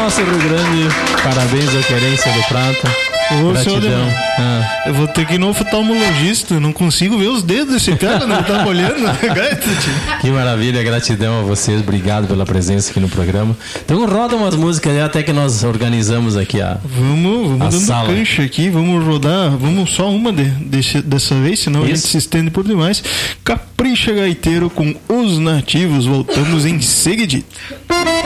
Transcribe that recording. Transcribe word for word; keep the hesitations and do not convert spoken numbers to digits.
nosso Rio Grande. Parabéns ao Querência do Prata. Ô, Gratidão. Ah. Eu vou ter que ir no oftalmologista. Não consigo ver os dedos desse cara, não tá olhando. Que maravilha, gratidão a vocês. Obrigado pela presença aqui no programa. Então roda umas músicas aí, até que nós organizamos aqui a Vamos, vamos a dando sala. cancha aqui. Vamos rodar. Vamos só uma de, de, dessa vez, senão Isso. a gente se estende por demais. Capricha Gaiteiro com Os Nativos. Voltamos em seguida.